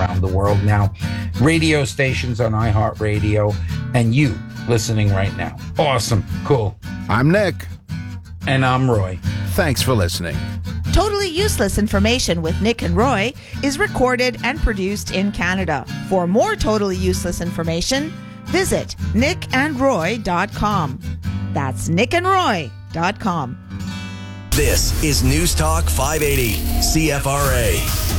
around the world now. Radio stations on iHeartRadio, and you listening right now. Awesome. Cool. I'm Nick. And I'm Roy. Thanks for listening. Totally Useless Information with Nick and Roy is recorded and produced in Canada. For more totally useless information, visit nickandroy.com. That's nickandroy.com. This is News Talk 580, CFRA.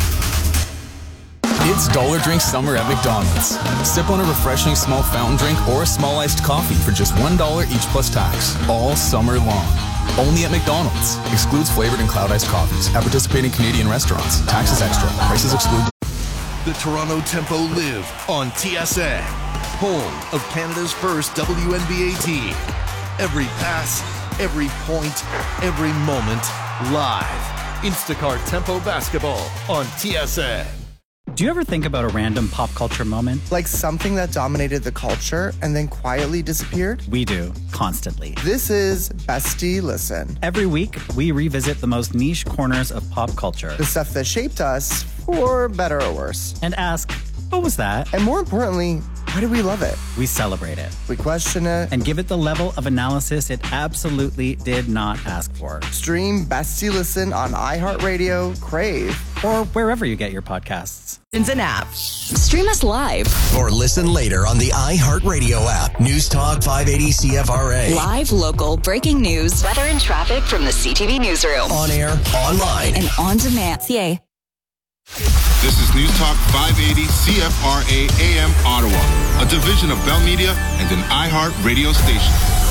It's Dollar Drink Summer at McDonald's. Sip on a refreshing small fountain drink or a small iced coffee for just $1 each plus tax, all summer long. Only at McDonald's. Excludes flavored and cloud iced coffees. At participating Canadian restaurants. Taxes extra. Prices exclude. The Toronto Tempo live on TSN, home of Canada's first WNBA team. Every pass, every point, every moment, live. Instacart Tempo Basketball on TSN. Do you ever think about a random pop culture moment? Like something that dominated the culture and then quietly disappeared? We do, constantly. This is Bestie Listen. Every week, we revisit the most niche corners of pop culture. The stuff that shaped us, for better or worse. And ask, what was that? And more importantly, why do we love it? We celebrate it. We question it. And give it the level of analysis it absolutely did not ask for. Stream Bestie Listen on iHeartRadio, Crave, or wherever you get your podcasts. It's an app. Stream us live. Or listen later on the iHeartRadio app. News Talk 580 CFRA. Live, local, breaking news, weather and traffic from the CTV newsroom. On air, online, and on demand. CA. This is News Talk 580 CFRA AM Ottawa, a division of Bell Media and an iHeart radio station.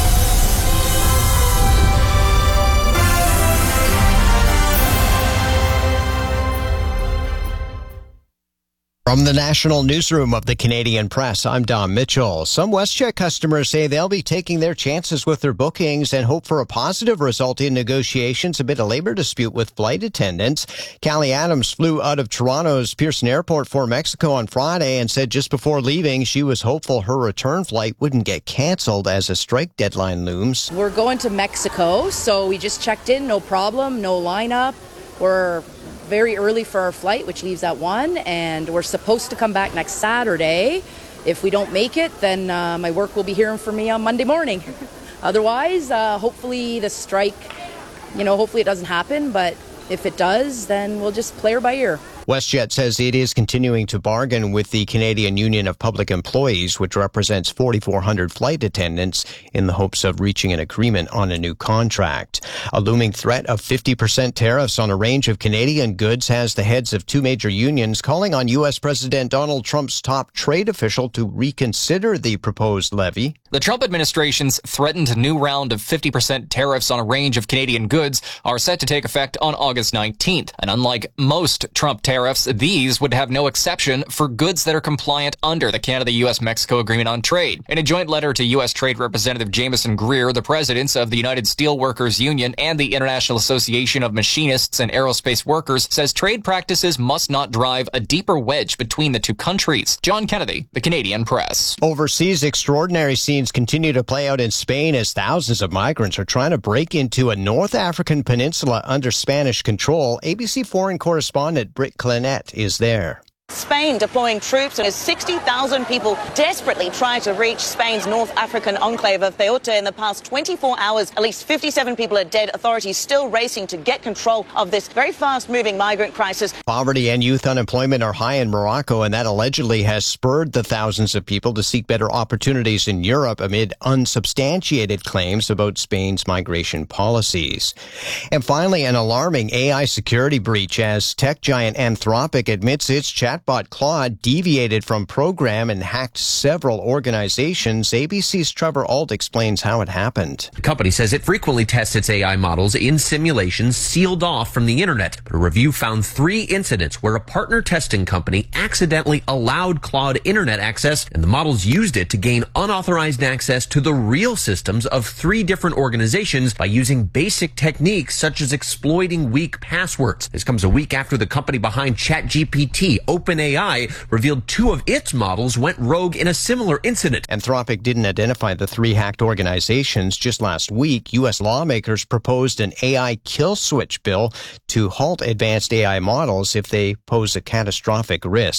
From the national newsroom of the Canadian Press, I'm Don Mitchell. Some WestJet customers say they'll be taking their chances with their bookings and hope for a positive result in negotiations amid a labor dispute with flight attendants. Callie Adams flew out of Toronto's Pearson Airport for Mexico on Friday and said just before leaving she was hopeful her return flight wouldn't get canceled as a strike deadline looms. We're going to Mexico, so we just checked in, no problem, no lineup. We're very early for our flight, which leaves at 1, and we're supposed to come back next Saturday. If we don't make it, then my work will be hearing from me on Monday morning. Otherwise, hopefully the strike, hopefully it doesn't happen, but if it does, then we'll just play her by ear. WestJet says it is continuing to bargain with the Canadian Union of Public Employees, which represents 4,400 flight attendants, in the hopes of reaching an agreement on a new contract. A looming threat of 50% tariffs on a range of Canadian goods has the heads of two major unions calling on U.S. President Donald Trump's top trade official to reconsider the proposed levy. The Trump administration's threatened new round of 50% tariffs on a range of Canadian goods are set to take effect on August 19th. And unlike most Trump tariffs, these would have no exception for goods that are compliant under the Canada-U.S.-Mexico Agreement on Trade. In a joint letter to U.S. Trade Representative Jameson Greer, the presidents of the United Steelworkers Union and the International Association of Machinists and Aerospace Workers says trade practices must not drive a deeper wedge between the two countries. John Kennedy, the Canadian Press. Overseas, extraordinary scenes continue to play out in Spain as thousands of migrants are trying to break into a North African peninsula under Spanish control. ABC foreign correspondent Britt Clinette is there. Spain deploying troops as 60,000 people desperately try to reach Spain's North African enclave of Ceuta. In the past 24 hours, at least 57 people are dead. Authorities still racing to get control of this very fast-moving migrant crisis. Poverty and youth unemployment are high in Morocco, and that allegedly has spurred the thousands of people to seek better opportunities in Europe amid unsubstantiated claims about Spain's migration policies. And finally, an alarming AI security breach as tech giant Anthropic admits its chatbot Claude deviated from program and hacked several organizations. ABC's Trevor Ault explains how it happened. The company says it frequently tests its AI models in simulations sealed off from the internet. But a review found 3 incidents where a partner testing company accidentally allowed Claude internet access, and the models used it to gain unauthorized access to the real systems of 3 different organizations by using basic techniques such as exploiting weak passwords. This comes a week after the company behind ChatGPT, OpenAI, revealed 2 of its models went rogue in a similar incident. Anthropic didn't identify the 3 hacked organizations. Just last week, U.S. lawmakers proposed an AI kill switch bill to halt advanced AI models if they pose a catastrophic risk.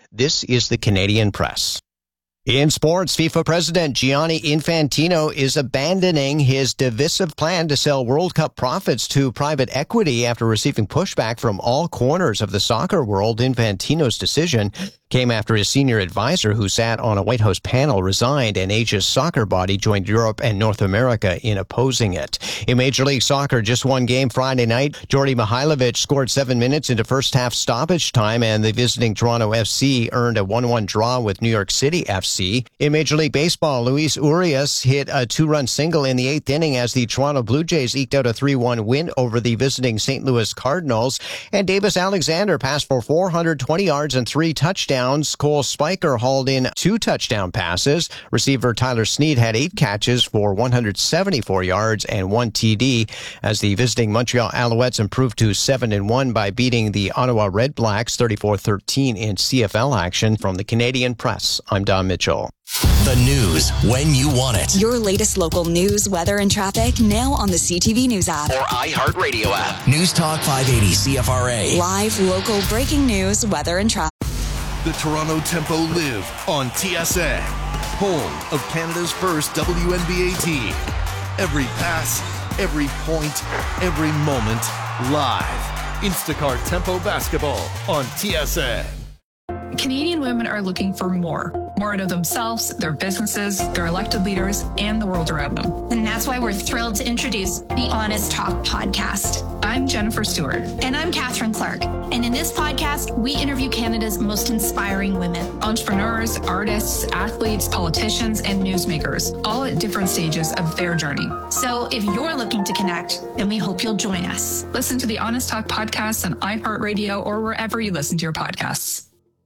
This is the Canadian Press. In sports, FIFA President Gianni Infantino is abandoning his divisive plan to sell World Cup profits to private equity after receiving pushback from all corners of the soccer world. Infantino's decision came after his senior advisor, who sat on a White House panel, resigned, and Asia's soccer body joined Europe and North America in opposing it. In Major League Soccer, just one game Friday night, Jordy Mihailovic scored 7 minutes into first half stoppage time, and the visiting Toronto FC earned a 1-1 draw with New York City FC. In Major League Baseball, Luis Urias hit a 2-run single in the 8th inning as the Toronto Blue Jays eked out a 3-1 win over the visiting St. Louis Cardinals. And Davis Alexander passed for 420 yards and 3 touchdowns. Cole Spiker hauled in 2 touchdown passes. Receiver Tyler Snead had 8 catches for 174 yards and 1 TD as the visiting Montreal Alouettes improved to 7-1 by beating the Ottawa Red Blacks 34-13 in CFL action. From the Canadian Press, I'm Don Mitchell. The news when you want it. Your latest local news, weather, and traffic now on the CTV News app or iHeartRadio app. News Talk 580 CFRA. Live, local, breaking news, weather, and traffic. The Toronto Tempo live on TSN, home of Canada's first WNBA team. Every pass, every point, every moment, live. Instacart Tempo Basketball on TSN. Canadian women are looking for more out of themselves, their businesses, their elected leaders, and the world around them. And that's why we're thrilled to introduce the Honest Talk podcast. I'm Jennifer Stewart. And I'm Catherine Clark. And in this podcast, we interview Canada's most inspiring women. Entrepreneurs, artists, athletes, politicians, and newsmakers, all at different stages of their journey. So if you're looking to connect, then we hope you'll join us. Listen to the Honest Talk podcast on iHeartRadio or wherever you listen to your podcasts.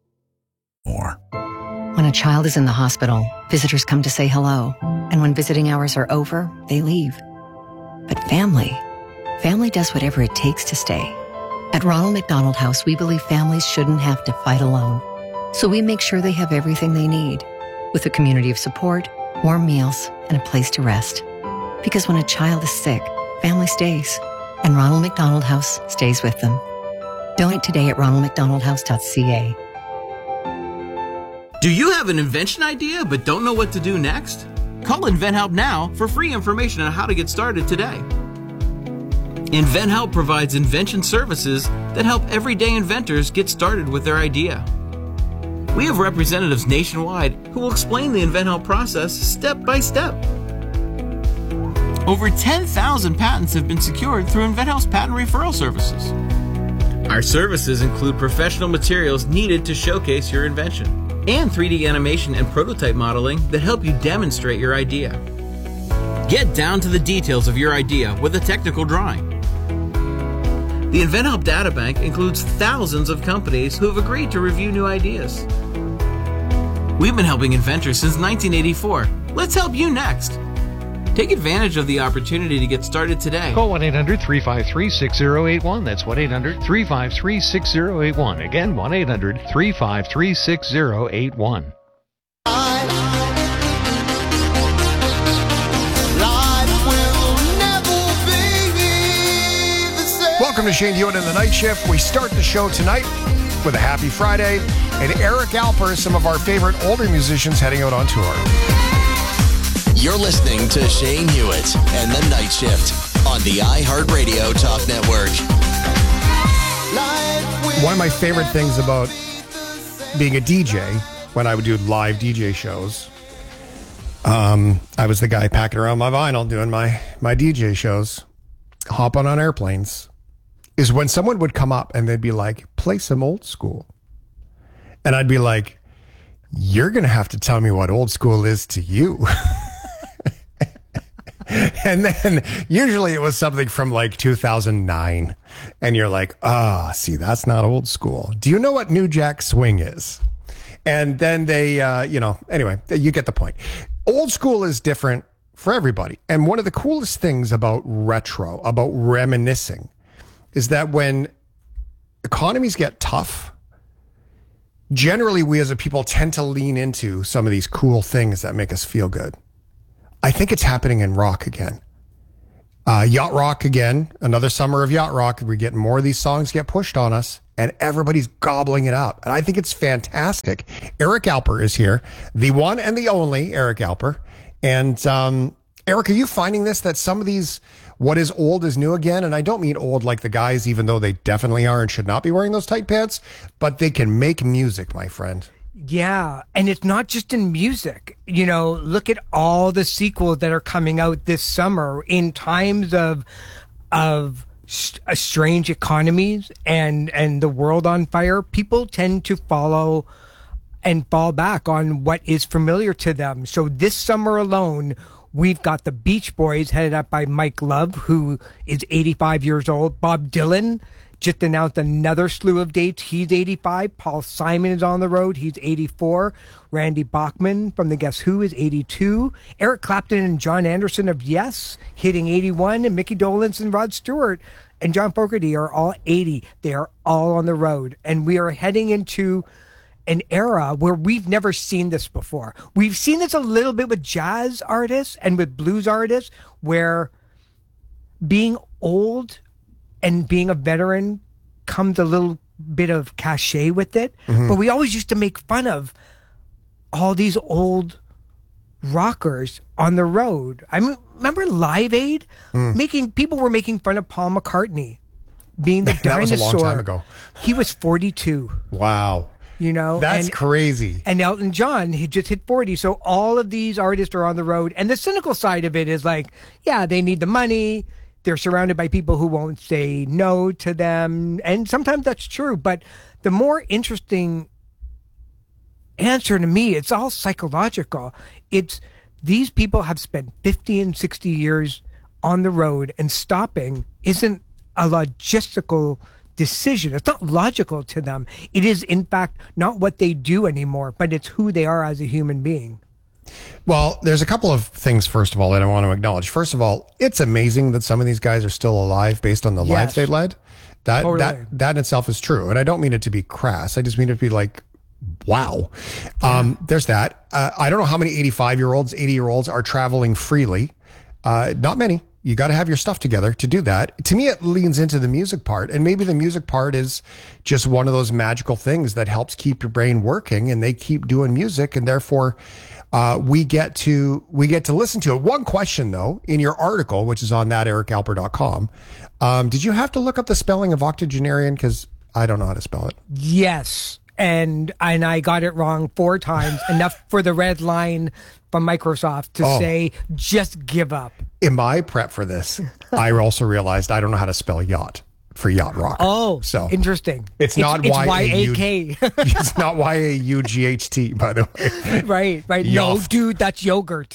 More. When a child is in the hospital, visitors come to say hello. And when visiting hours are over, they leave. But family does whatever it takes to stay. At Ronald McDonald House, we believe families shouldn't have to fight alone. So we make sure they have everything they need, with a community of support, warm meals, and a place to rest. Because when a child is sick, family stays. And Ronald McDonald House stays with them. Donate today at ronaldmcdonaldhouse.ca. Do you have an invention idea but don't know what to do next? Call InventHelp now for free information on how to get started today. InventHelp provides invention services that help everyday inventors get started with their idea. We have representatives nationwide who will explain the InventHelp process step by step. Over 10,000 patents have been secured through InventHelp's patent referral services. Our services include professional materials needed to showcase your invention, and 3D animation and prototype modeling that help you demonstrate your idea. Get down to the details of your idea with a technical drawing. The InventHelp Databank includes thousands of companies who have agreed to review new ideas. We've been helping inventors since 1984. Let's help you next. Take advantage of the opportunity to get started today. Call 1-800-353-6081. That's 1-800-353-6081. Again, 1-800-353-6081. Welcome to Shane Hewitt and the Night Shift. We start the show tonight with a happy Friday and Eric Alper, some of our favorite older musicians heading out on tour. You're listening to Shane Hewitt and the Night Shift on the iHeartRadio Talk Network. One of my favorite things about being a DJ, when I would do live DJ shows, I was the guy packing around my vinyl doing my DJ shows, hopping on airplanes, is when someone would come up and they'd be like, play some old school. And I'd be like, you're going to have to tell me what old school is to you. And then usually it was something from like 2009. And you're like, see, that's not old school. Do you know what New Jack Swing is? And then they, anyway, you get the point. Old school is different for everybody. And one of the coolest things about retro, about reminiscing, is that when economies get tough, generally we as a people tend to lean into some of these cool things that make us feel good. I think it's happening in rock again. Yacht Rock again, another summer of Yacht Rock. We're getting more of these songs get pushed on us, and everybody's gobbling it up. And I think it's fantastic. Eric Alper is here, the one and the only Eric Alper. And Eric, are you finding this, that some of these, what is old is new again? And I don't mean old like the guys, even though they definitely are and should not be wearing those tight pants, but they can make music, my friend. Yeah, and it's not just in music. You know, look at all the sequels that are coming out this summer in times of strange economies and the world on fire. People tend to follow and fall back on what is familiar to them. So this summer alone, we've got the Beach Boys headed up by Mike Love, who is 85 years old. Bob Dylan just announced another slew of dates. He's 85. Paul Simon is on the road. He's 84. Randy Bachman from the Guess Who is 82. Eric Clapton and John Anderson of Yes hitting 81. And Mickey Dolenz and Rod Stewart and John Fogerty are all 80. They are all on the road. And we are heading into an era where we've never seen this before. We've seen this a little bit with jazz artists and with blues artists, where being old and being a veteran comes a little bit of cachet with it. Mm-hmm. But we always used to make fun of all these old rockers on the road. I mean, remember Live Aid? People were making fun of Paul McCartney being the dinosaur. That was a long time ago. He was 42. Wow. You know, that's crazy. And Elton John, he just hit 40. So all of these artists are on the road. And the cynical side of it is like, yeah, they need the money. They're surrounded by people who won't say no to them. And sometimes that's true. But the more interesting answer to me, it's all psychological. It's these people have spent 50 and 60 years on the road, and stopping isn't a logistical decision. It's not logical to them. It is, in fact, not what they do anymore, but it's who they are as a human being. Well, there's a couple of things, first of all, that I want to acknowledge. First of all, it's amazing that some of these guys are still alive based on the lives they led. That in itself is true. And I don't mean it to be crass. I just mean it to be like, wow. There's that. I don't know how many 85-year-olds, 80-year-olds are traveling freely. Not many. You got to have your stuff together to do that. To me, it leans into the music part. And maybe the music part is just one of those magical things that helps keep your brain working, and they keep doing music. And therefore, we get to listen to it. One question, though, in your article, which is on thatericalper.com, did you have to look up the spelling of octogenarian? Because I don't know how to spell it. Yes. And I got it wrong 4 times, enough for the red line from Microsoft to say, just give up. In my prep for this, I also realized I don't know how to spell yacht for Yacht Rock. Oh, so interesting. It's not Y-A-K. It's not Y-A-U-G-H-T, by the way. Right. No, dude, that's yogurt.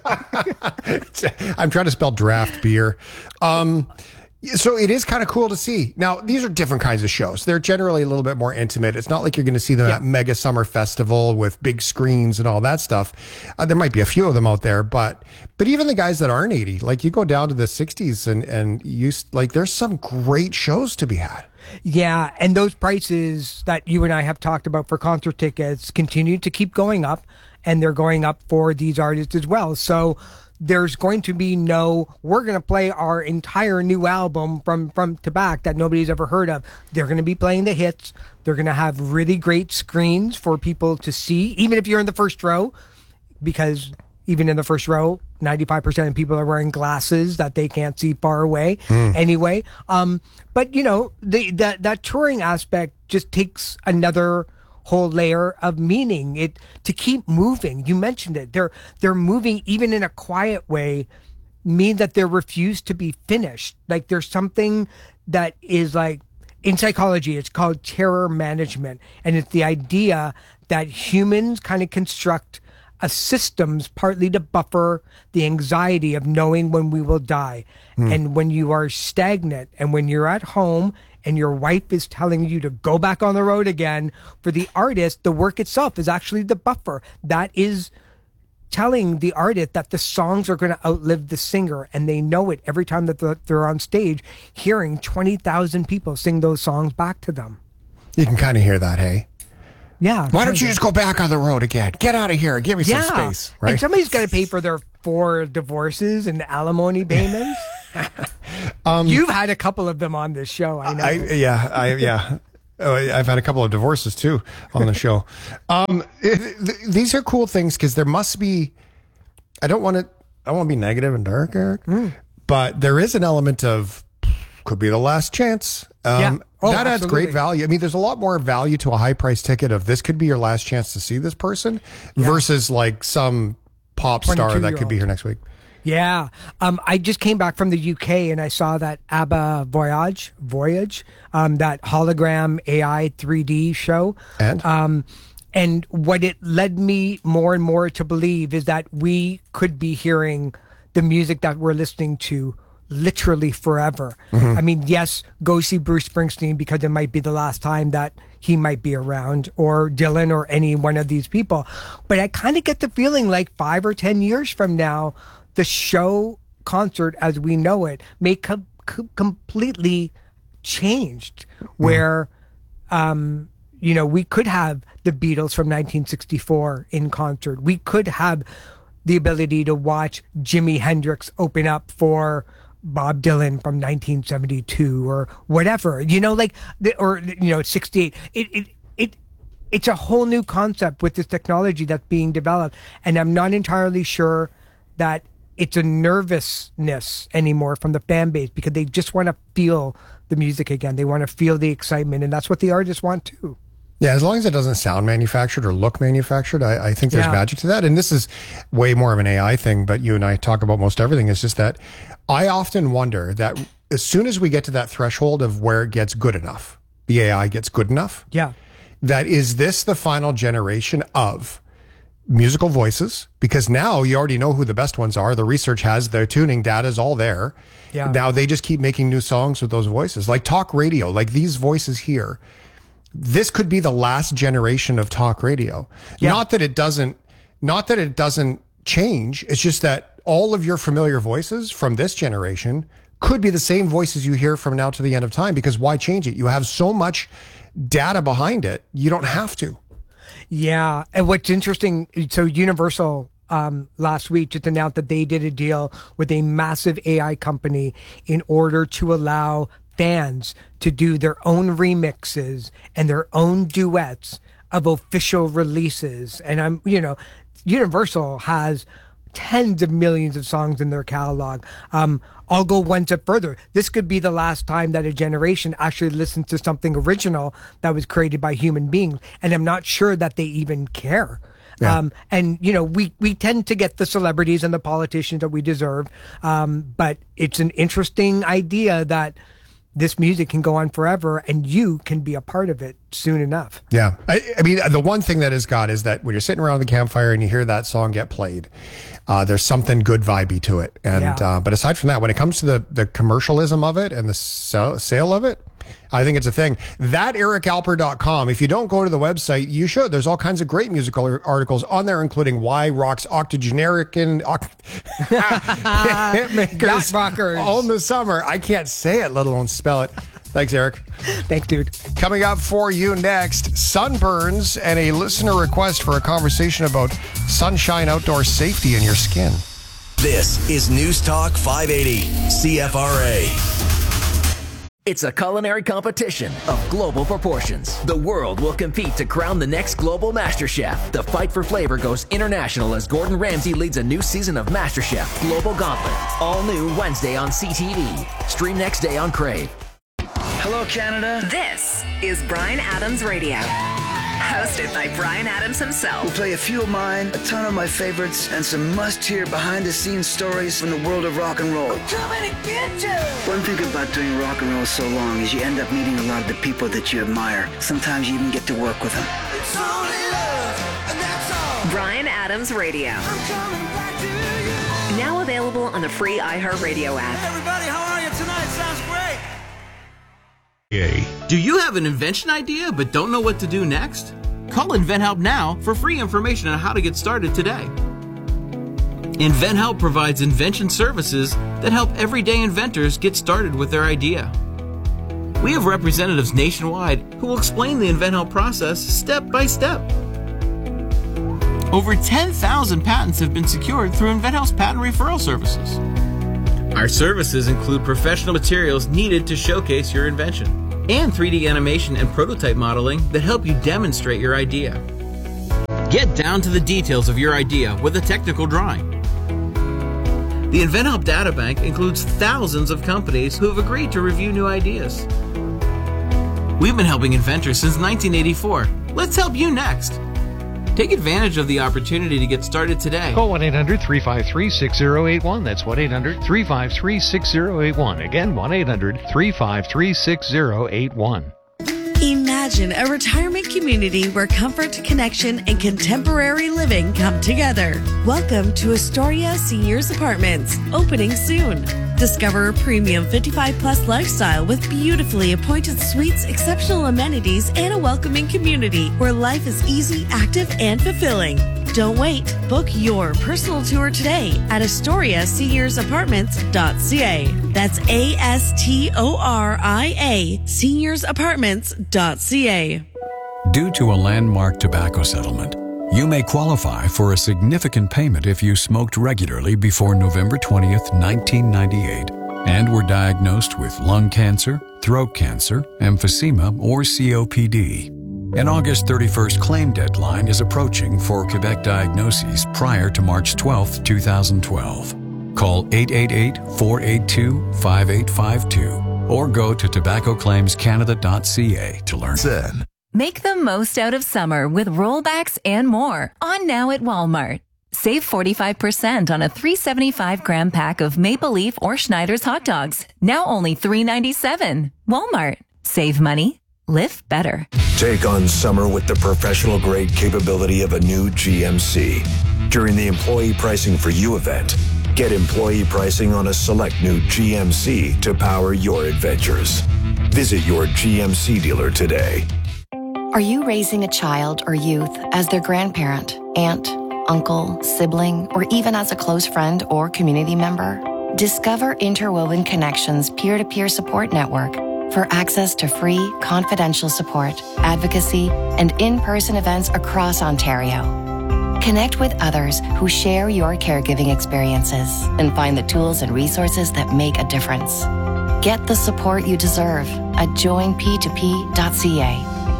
I'm trying to spell draft beer. So it is kind of cool to see. Now, these are different kinds of shows. They're generally a little bit more intimate. It's not like you're going to see them at Mega Summer Festival with big screens and all that stuff. There might be a few of them out there, but even the guys that aren't 80, like you go down to the 60s and you like, there's some great shows to be had. Yeah, and those prices that you and I have talked about for concert tickets continue to keep going up, and they're going up for these artists as well. So there's going to be we're going to play our entire new album from to back that nobody's ever heard of. They're going to be playing the hits. They're going to have really great screens for people to see, even if you're in the first row, because even in the first row, 95% of people are wearing glasses that they can't see far away anyway. But, you know, that touring aspect just takes another whole layer of meaning to keep moving. You mentioned it. They're moving even in a quiet way, mean that they're refused to be finished. Like there's something that is like, in psychology, it's called terror management. And it's the idea that humans kind of construct a systems partly to buffer the anxiety of knowing when we will die. And when you are stagnant and when you're at home and your wife is telling you to go back on the road again, for the artist, the work itself is actually the buffer. That is telling the artist that the songs are going to outlive the singer, and they know it every time that they're on stage, hearing 20,000 people sing those songs back to them. You can kind of hear that, hey? Yeah. Why don't you just go back on the road again? Get out of here. Give me some space. Right? And somebody's got to pay for their 4 divorces and alimony payments. You've had a couple of them on this show, I know. I've had a couple of divorces too on the show. These are cool things because there must be. I don't want to be negative and dark, Eric, but there is an element of could be the last chance. That adds great value. I mean, there's a lot more value to a high price ticket of this could be your last chance to see this person versus like some pop star that could be here next week. Yeah. I just came back from the UK and I saw that ABBA Voyage, that hologram AI 3D show. And what it led me more and more to believe is that we could be hearing the music that we're listening to literally forever. I mean, yes, go see Bruce Springsteen because it might be the last time that he might be around, or Dylan, or any one of these people. But I kind of get the feeling like 5 or 10 years from now, the show concert as we know it may completely changed, where, we could have the Beatles from 1964 in concert. We could have the ability to watch Jimi Hendrix open up for Bob Dylan from 1972 or whatever, 68. It's a whole new concept with this technology that's being developed. And I'm not entirely sure that it's a nervousness anymore from the fan base, because they just want to feel the music again. They want to feel the excitement, and that's what the artists want too. Yeah, as long as it doesn't sound manufactured or look manufactured, I think there's magic to that. And this is way more of an AI thing, but you and I talk about most everything. It's just that I often wonder that as soon as we get to that threshold of where it gets good enough, the AI gets good enough. Yeah. That is this the final generation of musical voices? Because now you already know who the best ones are. The research has their tuning data is all there. Yeah. Now they just keep making new songs with those voices, like talk radio, like these voices here. This could be the last generation of talk radio. Yeah. Not that it doesn't change. It's just that all of your familiar voices from this generation could be the same voices you hear from now to the end of time, because why change it? You have so much data behind it. You don't have to. Yeah. And what's interesting, so Universal last week just announced that they did a deal with a massive AI company in order to allow fans to do their own remixes and their own duets of official releases. And Universal has tens of millions of songs in their catalog. I'll go one step further. This could be the last time that a generation actually listens to something original that was created by human beings. And I'm not sure that they even care. Yeah. We tend to get the celebrities and the politicians that we deserve. But it's an interesting idea that this music can go on forever and you can be a part of it soon enough. Yeah. I mean, the one thing that has got is that when you're sitting around the campfire and you hear that song get played, there's something good vibey to it. And but aside from that, when it comes to the commercialism of it and the sale of it, I think it's a thing. That ericalper.com. If you don't go to the website, you should. There's all kinds of great musical articles on there, including why rock's octogenaric and hitmakers rockers all in the summer. I can't say it, let alone spell it. Thanks, Eric. Thanks, dude. Coming up for you next, sunburns and a listener request for a conversation about sunshine outdoor safety in your skin. This is News Talk 580, CFRA. It's a culinary competition of global proportions. The world will compete to crown the next global MasterChef. The fight for flavor goes international as Gordon Ramsay leads a new season of MasterChef Global Gauntlet. All new Wednesday on CTV. Stream next day on Crave. Hello, Canada. This is Bryan Adams Radio. Hosted by Bryan Adams himself. We'll play a few of mine, a ton of my favorites, and some must-hear behind-the-scenes stories from the world of rock and roll. I'm coming to get you! One thing about doing rock and roll so long is you end up meeting a lot of the people that you admire. Sometimes you even get to work with them. It's only love, and that's all. Bryan Adams Radio. I'm coming back to you. Now available on the free iHeartRadio app. Hey everybody, how are you tonight? Sounds great. Do you have an invention idea but don't know what to do next? Call InventHelp now for free information on how to get started today. InventHelp provides invention services that help everyday inventors get started with their idea. We have representatives nationwide who will explain the InventHelp process step by step. Over 10,000 patents have been secured through InventHelp's patent referral services. Our services include professional materials needed to showcase your invention and 3D animation and prototype modeling that help you demonstrate your idea. Get down to the details of your idea with a technical drawing. The InventHelp Databank includes thousands of companies who have agreed to review new ideas. We've been helping inventors since 1984. Let's help you next. Take advantage of the opportunity to get started today. Call 1-800-353-6081. That's 1-800-353-6081. Again, 1-800-353-6081. Imagine a retirement community where comfort, connection, and contemporary living come together. Welcome to Astoria Seniors Apartments, opening soon. Discover a premium 55-plus lifestyle with beautifully appointed suites, exceptional amenities, and a welcoming community where life is easy, active, and fulfilling. Don't wait. Book your personal tour today at AstoriaSeniorsApartments.ca. That's ASTORIA SeniorsApartments.ca. Due to a landmark tobacco settlement, you may qualify for a significant payment if you smoked regularly before November 20th, 1998, and were diagnosed with lung cancer, throat cancer, emphysema, or COPD. An August 31st claim deadline is approaching for Quebec diagnoses prior to March 12, 2012. Call 888-482-5852 or go to tobaccoclaimscanada.ca to learn. Make the most out of summer with rollbacks and more on now at Walmart. Save 45% on a 375-gram pack of Maple Leaf or Schneider's hot dogs. Now only $3.97. Walmart. Save money. Live better. Take on summer with the professional-grade capability of a new GMC. During the Employee Pricing for You event, get employee pricing on a select new GMC to power your adventures. Visit your GMC dealer today. Are you raising a child or youth as their grandparent, aunt, uncle, sibling, or even as a close friend or community member? Discover Interwoven Connections peer-to-peer support network for access to free, confidential support, advocacy, and in-person events across Ontario. Connect with others who share your caregiving experiences and find the tools and resources that make a difference. Get the support you deserve at joinp2p.ca.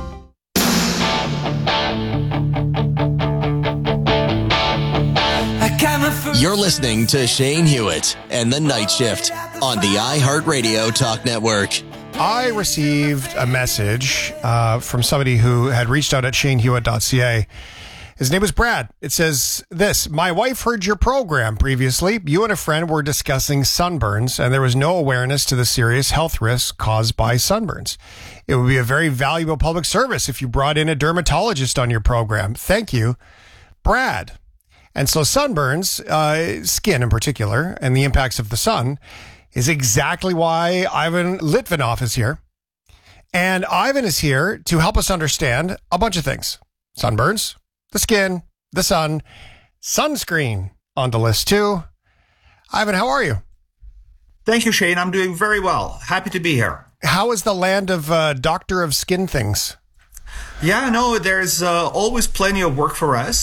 You're listening to Shane Hewitt and The Night Shift on the iHeartRadio Talk Network. I received a message from somebody who had reached out at shanehewitt.ca. His name was Brad. It says this: my wife heard your program previously. You and a friend were discussing sunburns, and there was no awareness to the serious health risks caused by sunburns. It would be a very valuable public service if you brought in a dermatologist on your program. Thank you, Brad. And so sunburns, skin in particular, and the impacts of the sun is exactly why Ivan Litvinov is here. And Ivan is here to help us understand a bunch of things. Sunburns, the skin, the sun, sunscreen on the list too. Ivan, how are you? Thank you, Shane. I'm doing very well. Happy to be here. How is the land of doctor of skin things? Yeah, no, there's always plenty of work for us.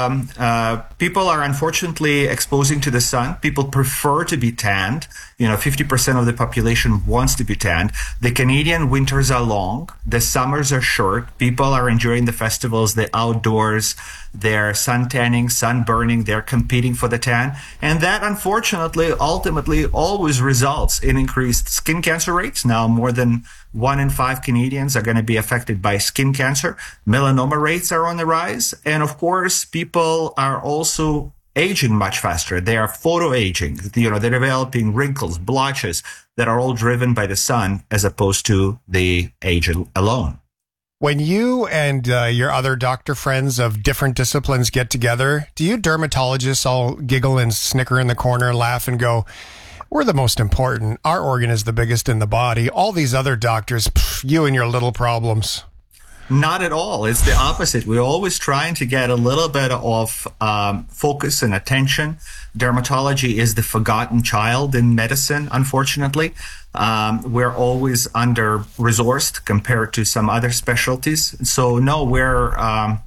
People are unfortunately exposing to the sun. People prefer to be tanned. 50% of the population wants to be tanned. The Canadian winters are long. The summers are short. People are enjoying the festivals, the outdoors. They're sun tanning, sun burning. They're competing for the tan. And that, unfortunately, ultimately always results in increased skin cancer rates. Now, more than 1 in 5 Canadians are going to be affected by skin cancer. Melanoma rates are on the rise. And of course, people are also aging much faster. They are photo-aging. They're developing wrinkles, blotches that are all driven by the sun as opposed to the age alone. When you and your other doctor friends of different disciplines get together, do you dermatologists all giggle and snicker in the corner and laugh and go, we're the most important. Our organ is the biggest in the body. All these other doctors, you and your little problems. Not at all. It's the opposite. We're always trying to get a little bit of focus and attention. Dermatology is the forgotten child in medicine, unfortunately. We're always under-resourced compared to some other specialties. So, no, we're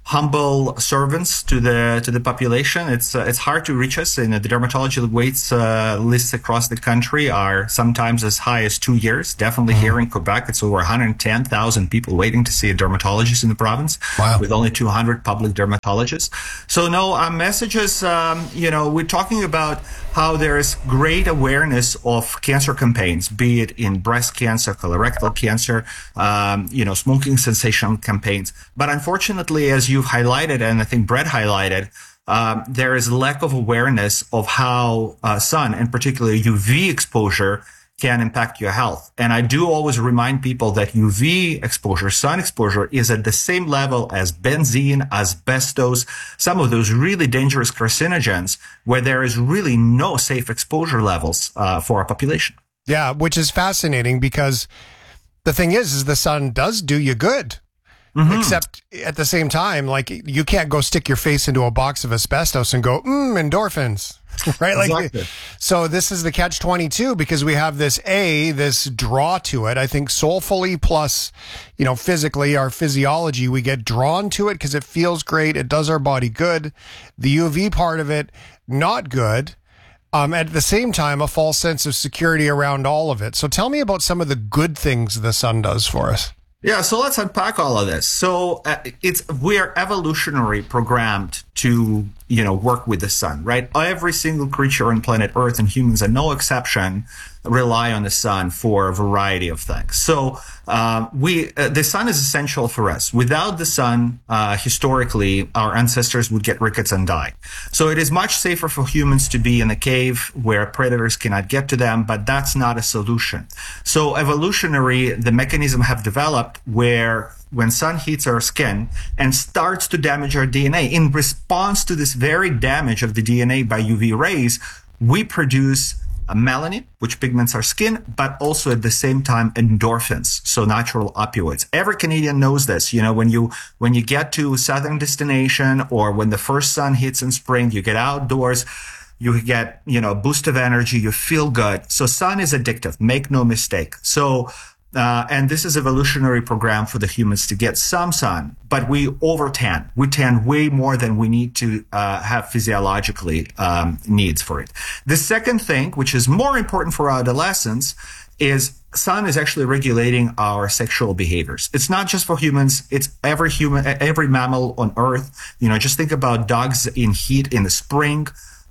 humble servants to the population. It's hard to reach us. And the dermatology waits lists across the country are sometimes as high as 2 years. Definitely here in Quebec, it's over 110,000 people waiting to see a dermatologist in the province. Wow. With only 200 public dermatologists. So no, our messages, we're talking about how there is great awareness of cancer campaigns, be it in breast cancer, colorectal cancer, smoking cessation campaigns. But unfortunately, as you've highlighted, and I think Brett highlighted, there is lack of awareness of how sun, and particularly UV exposure, can impact your health. And I do always remind people that UV exposure, sun exposure, is at the same level as benzene, asbestos, some of those really dangerous carcinogens, where there is really no safe exposure levels for our population. Yeah, which is fascinating because the thing is the sun does do you good. Mm-hmm. Except at the same time, like, you can't go stick your face into a box of asbestos and go, endorphins. Right? Exactly. So this is the catch-22 because we have this draw to it. I think soulfully plus, physically, our physiology, we get drawn to it because it feels great. It does our body good. The UV part of it, not good. At the same time, a false sense of security around all of it. So tell me about some of the good things the sun does for us. Yeah, so let's unpack all of this. So we are evolutionary programmed to, work with the sun, right? Every single creature on planet Earth, and humans are no exception, rely on the sun for a variety of things. So the sun is essential for us. Without the sun, historically, our ancestors would get rickets and die. So it is much safer for humans to be in a cave where predators cannot get to them, but that's not a solution. So evolutionary, the mechanism have developed where when sun heats our skin and starts to damage our DNA, in response to this very damage of the DNA by UV rays, we produce melanin, which pigments our skin, but also at the same time endorphins, so natural opioids. Every Canadian knows this. When you get to a southern destination, or when the first sun hits in spring, you get outdoors, you get a boost of energy, you feel good. So sun is addictive, make no mistake. So and this is evolutionary program for the humans to get some sun, but we over-tan. We tan way more than we need to have physiologically needs for it. The second thing, which is more important for our adolescents, is sun is actually regulating our sexual behaviors. It's not just for humans. It's every mammal on Earth. Just think about dogs in heat in the spring.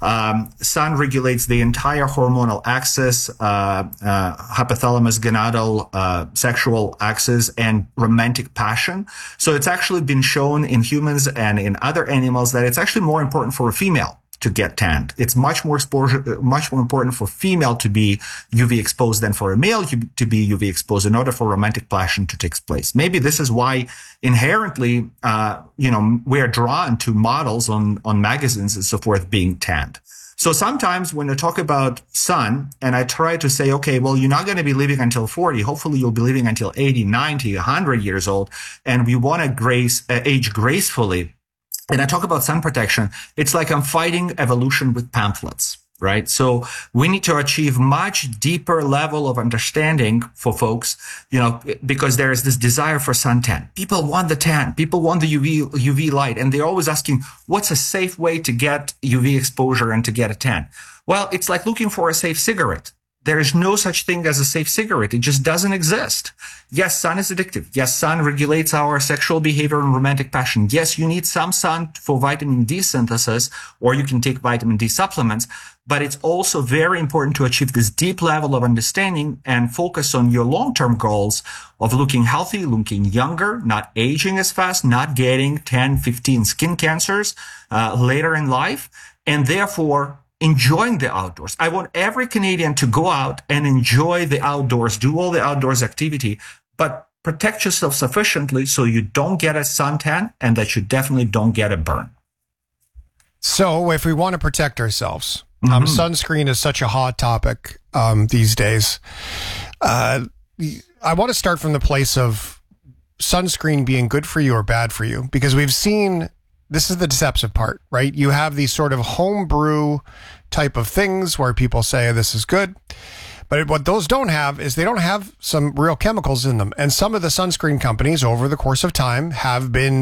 Sun regulates the entire hormonal axis, hypothalamus, gonadal, sexual axis, and romantic passion. So it's actually been shown in humans and in other animals that it's actually more important for a female to get tanned. It's much more important for female to be UV exposed than for a male to be UV exposed in order for romantic passion to take place. Maybe this is why inherently, we are drawn to models on magazines and so forth being tanned. So sometimes when I talk about sun and I try to say, okay, well, you're not going to be living until 40. Hopefully you'll be living until 80, 90, 100 years old. And we want to age gracefully. And I talk about sun protection. It's like I'm fighting evolution with pamphlets, right? So we need to achieve much deeper level of understanding for folks, because there is this desire for suntan. People want the tan. People want the UV light. And they're always asking, what's a safe way to get UV exposure and to get a tan? Well, it's like looking for a safe cigarette. There is no such thing as a safe cigarette. It just doesn't exist. Yes, sun is addictive. Yes, sun regulates our sexual behavior and romantic passion. Yes, you need some sun for vitamin D synthesis, or you can take vitamin D supplements. But it's also very important to achieve this deep level of understanding and focus on your long-term goals of looking healthy, looking younger, not aging as fast, not getting 10, 15 skin cancers later in life, and therefore enjoying the outdoors. I want every Canadian to go out and enjoy the outdoors, do all the outdoors activity, but protect yourself sufficiently so you don't get a suntan and that you definitely don't get a burn. So if we want to protect ourselves, sunscreen is such a hot topic these days. I want to start from the place of sunscreen being good for you or bad for you, because we've seen, this is the deceptive part, right? You have these sort of homebrew type of things where people say this is good. But what those don't have is they don't have some real chemicals in them. And some of the sunscreen companies over the course of time have been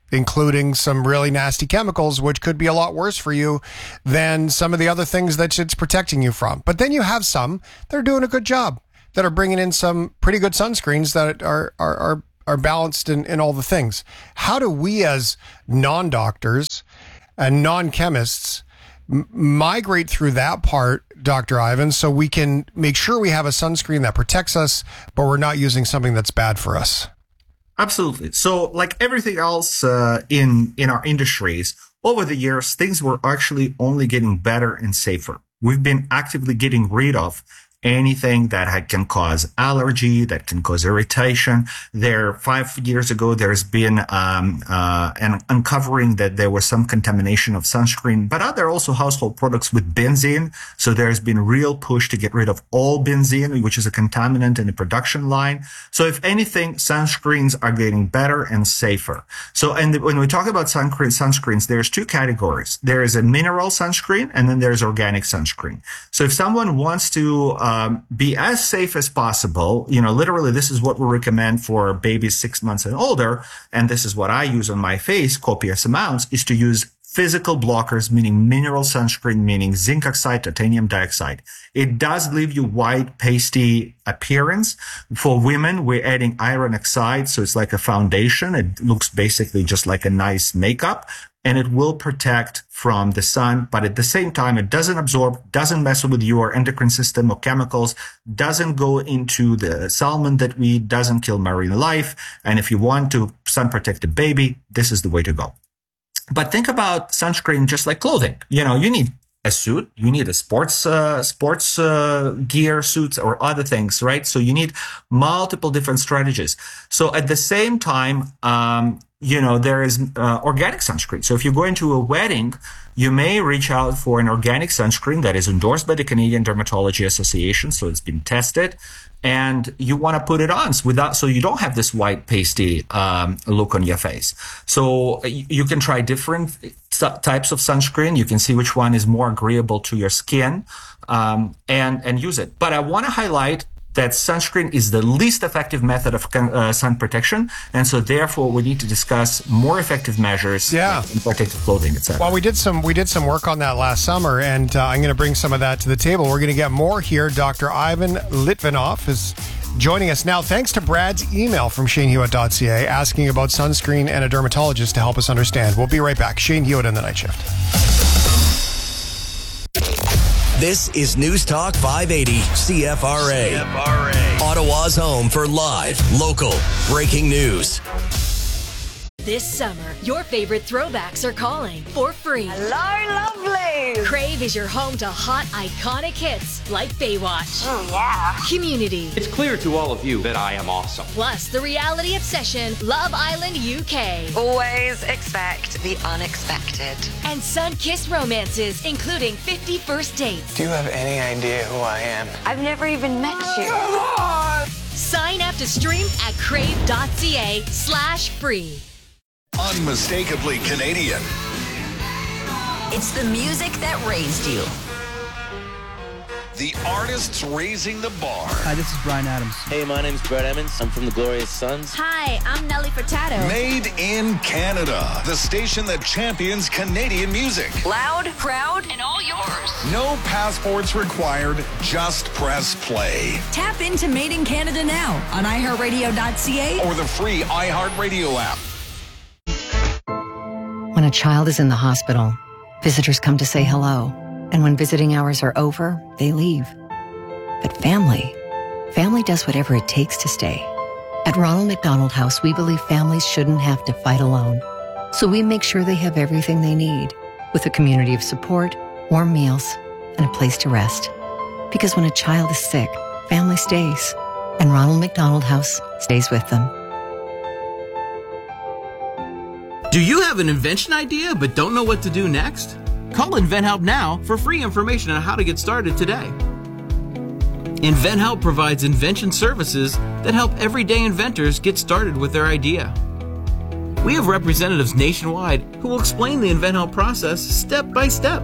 including some really nasty chemicals, which could be a lot worse for you than some of the other things that it's protecting you from. But then you have some that are doing a good job, that are bringing in some pretty good sunscreens that are balanced in all the things. How do we as non-doctors and non-chemists migrate through that part, Dr. Ivan, so we can make sure we have a sunscreen that protects us, but we're not using something that's bad for us? Absolutely. So like everything else in our industries, over the years, things were actually only getting better and safer. We've been actively getting rid of anything that can cause allergy, that can cause irritation. 5 years ago, there's been an uncovering that there was some contamination of sunscreen, but there are also household products with benzene. So there's been real push to get rid of all benzene, which is a contaminant in the production line. So if anything, sunscreens are getting better and safer. So when we talk about sunscreens, there's two categories. There is a mineral sunscreen, and then there's organic sunscreen. So if someone wants to be as safe as possible, literally this is what we recommend for babies 6 months and older, and this is what I use on my face, copious amounts, is to use physical blockers, meaning mineral sunscreen, meaning zinc oxide, titanium dioxide. It does leave you white, pasty appearance. For women, we're adding iron oxide, so it's like a foundation. It looks basically just like a nice makeup, and it will protect from the sun, but at the same time, it doesn't absorb, doesn't mess with your endocrine system or chemicals, doesn't go into the salmon that we eat, doesn't kill marine life. And if you want to sun protect a baby, this is the way to go. But think about sunscreen just like clothing. You need a suit, you need a sports gear suits or other things, right? So you need multiple different strategies. So at the same time, there is organic sunscreen. So if you're going to a wedding, you may reach out for an organic sunscreen that is endorsed by the Canadian Dermatology Association, so it's been tested, and you want to put it on so you don't have this white pasty look on your face. So you can try different types of sunscreen. You can see which one is more agreeable to your skin, and use it. But I want to highlight that sunscreen is the least effective method of sun protection, and so therefore we need to discuss more effective measures in protective clothing, etc. Well, we did some work on that last summer, and I'm going to bring some of that to the table. We're going to get more here. Dr. Ivan Litvinov is joining us now, thanks to Brad's email from ShaneHewitt.ca asking about sunscreen and a dermatologist to help us understand. We'll be right back. Shane Hewitt in the Night Shift. This is News Talk 580 CFRA. Ottawa's home for live, local, breaking news. This summer, your favorite throwbacks are calling for free. Hello, lovely! Crave is your home to hot, iconic hits like Baywatch. Oh, yeah. Community. It's clear to all of you that I am awesome. Plus, the reality obsession, Love Island UK. Always expect the unexpected. And sun-kissed romances, including 50 First Dates. Do you have any idea who I am? I've never even met you. Come on! Sign up to stream at crave.ca/free. Unmistakably Canadian. It's the music that raised you. The artists raising the bar. Hi, this is Bryan Adams. Hey, my name's Brett Emmons. I'm from the Glorious Sons. Hi, I'm Nelly Furtado. Made in Canada. The station that champions Canadian music. Loud, proud, and all yours. No passports required. Just press play. Tap into Made in Canada now on iHeartRadio.ca or the free iHeartRadio app. When a child is in the hospital, visitors come to say hello. And when visiting hours are over, they leave. But family does whatever it takes to stay. At Ronald McDonald House, we believe families shouldn't have to fight alone. So we make sure they have everything they need, with a community of support, warm meals, and a place to rest. Because when a child is sick, family stays. And Ronald McDonald House stays with them. Do you have an invention idea but don't know what to do next? Call InventHelp now for free information on how to get started today. InventHelp provides invention services that help everyday inventors get started with their idea. We have representatives nationwide who will explain the InventHelp process step by step.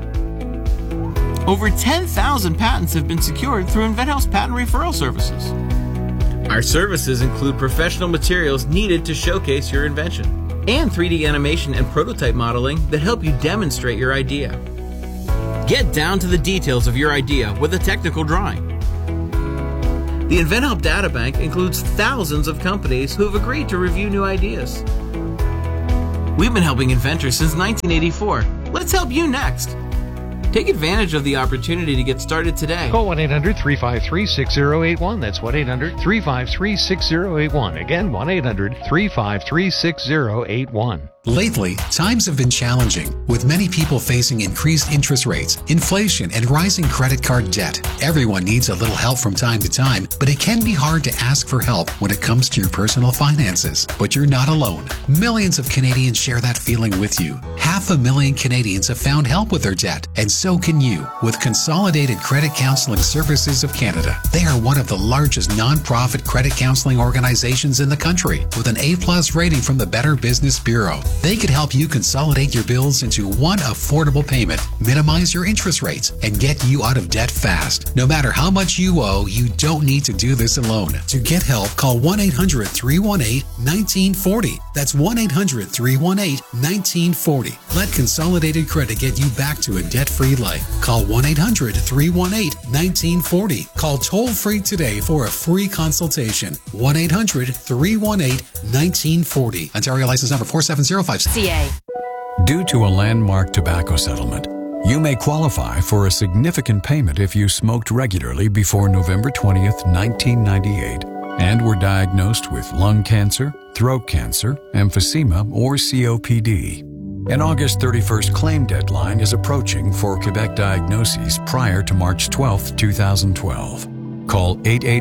Over 10,000 patents have been secured through InventHelp's patent referral services. Our services include professional materials needed to showcase your invention. and 3D animation and prototype modeling that help you demonstrate your idea. Get down to the details of your idea with a technical drawing. The InventHelp Databank includes thousands of companies who have agreed to review new ideas. We've been helping inventors since 1984. Let's help you next. Take advantage of the opportunity to get started today. Call 1-800-353-6081. That's 1-800-353-6081. Again, 1-800-353-6081. Lately, times have been challenging, with many people facing increased interest rates, inflation, and rising credit card debt. Everyone needs a little help from time to time, but it can be hard to ask for help when it comes to your personal finances. But you're not alone. Millions of Canadians share that feeling with you. 500,000 Canadians have found help with their debt, and so can you with Consolidated Credit Counseling Services of Canada. They are one of the largest non-profit credit counseling organizations in the country, with an A+ rating from the Better Business Bureau. They could help you consolidate your bills into one affordable payment, minimize your interest rates, and get you out of debt fast. No matter how much you owe, you don't need to do this alone. To get help, call 1-800-318-1940. That's 1-800-318-1940. Let Consolidated Credit get you back to a debt-free life. Call 1-800-318-1940. Call toll-free today for a free consultation. 1-800-318-1940. Ontario license number 47057. Due to a landmark tobacco settlement, you may qualify for a significant payment if you smoked regularly before November 20th, 1998, and were diagnosed with lung cancer, throat cancer, emphysema, or COPD. An August 31st claim deadline is approaching for Quebec diagnoses prior to March 12th, 2012. Call